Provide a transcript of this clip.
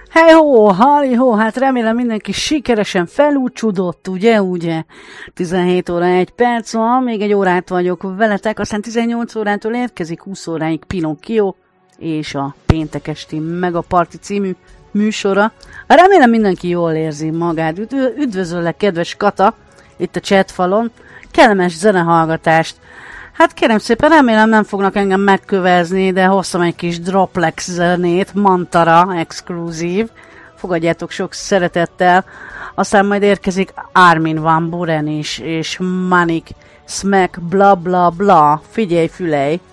Hej-hó, hali-hó, hát remélem mindenki sikeresen felúcsudott, ugye? 17 óra 1 perc van, még egy órát vagyok veletek, aztán 18 órától érkezik 20 óráig Pinocchio és a péntek esti Megaparty című műsora. Remélem mindenki jól érzi magát. Üdvözöllek, kedves Kata, itt a chatfalon. Kellemes zenehallgatást. Hát kérem szépen, remélem nem fognak engem megkövezni, de hoztam egy kis Droplex zenét, Mantara exkluzív. Fogadjátok sok szeretettel. Aztán majd érkezik Armin van Buuren is, és Manik Smack bla bla bla. Figyelj, fülej!